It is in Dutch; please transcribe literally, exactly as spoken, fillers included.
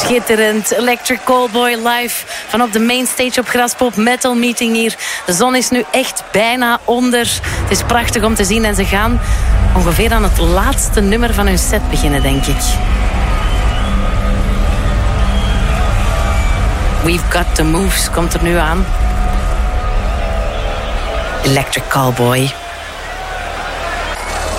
Schitterend. Electric Callboy live vanop de mainstage op Graspop Metal Meeting hier. De zon is nu echt bijna onder. Het is prachtig om te zien en ze gaan ongeveer aan het laatste nummer van hun set beginnen, denk ik. We've Got the Moves komt er nu aan. Electric Callboy.